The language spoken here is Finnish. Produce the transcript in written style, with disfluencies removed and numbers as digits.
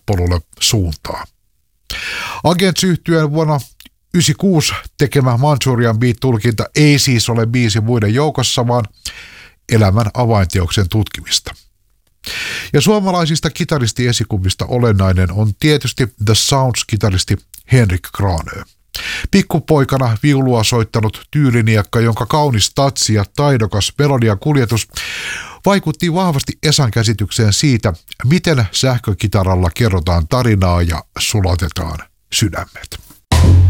polulle suuntaa. Agents-yhtyeen vuonna 1996 tekemä Manchurian Beat-tulkinta ei siis ole biisin muiden joukossa, vaan elämän avainteoksen tutkimista. Ja suomalaisista kitaristiesikunnista olennainen on tietysti The Sounds-kitaristi Henrik Granö. Pikkupoikana viulua soittanut tyyliniekka, jonka kaunis tatsi ja taidokas melodian kuljetus vaikutti vahvasti Esan käsitykseen siitä, miten sähkökitaralla kerrotaan tarinaa ja sulatetaan sydämet.